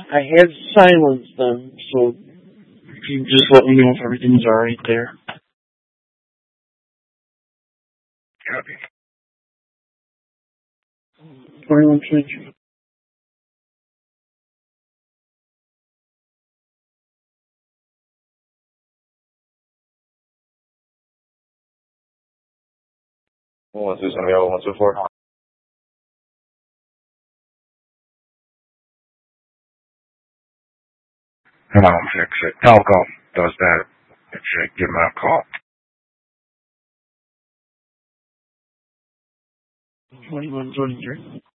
I have silenced them, so if you just let me know if everything's alright there. Copy. 2122. One two seven zero 124. 6 Telco does that. Give him a call. 2123.